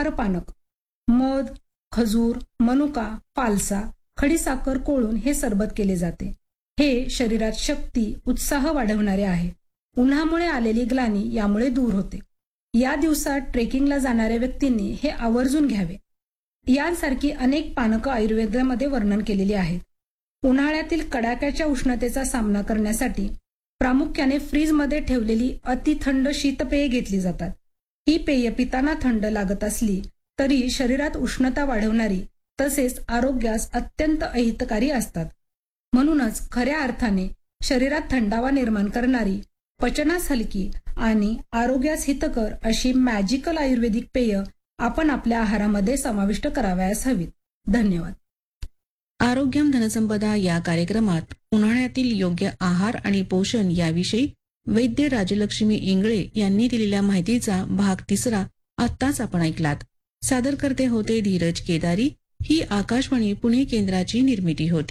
क्षार पानक, मध, खजूर, मनुका, फालसा, खडीसाखर कोळून हे सरबत केले जाते. हे शरीरात शक्ती, उत्साह वाढवणारे आहे. उन्हामुळे आलेली ग्लानी यामुळे दूर होते. या दिवसात ट्रेकिंगला जाणाऱ्या व्यक्तींनी हे आवर्जून घ्यावे. यांसारखी अनेक पानकं आयुर्वेदामध्ये वर्णन केलेली आहेत. उन्हाळ्यातील कडाक्याच्या उष्णतेचा सामना करण्यासाठी प्रामुख्याने फ्रीजमध्ये ठेवलेली अतिथंड शीतपेये घेतली जातात. ही पेय पिताना थंड लागत असली तरी शरीरात उष्णता वाढवणारी तसेच आरोग्यास अत्यंत अहितकारी असतात. म्हणूनच खऱ्या अर्थाने शरीरात थंडावा निर्माण करणारी, पचनास हलकी आणि आरोग्यास हितकर अशी मॅजिकल आयुर्वेदिक पेय आपण आपल्या आहारामध्ये समाविष्ट करावयास हवीत. धन्यवाद. आरोग्यम धनसंपदा या कार्यक्रमात उन्हाळ्यातील योग्य आहार आणि पोषण याविषयी वैद्य राजलक्ष्मी इंगळे यांनी दिलेल्या माहितीचा भाग 3 आत्ताच आपण ऐकलात. सादरकर्ते होते धीरज केदारी. ही आकाशवाणी पुणे केंद्राची निर्मिती होती.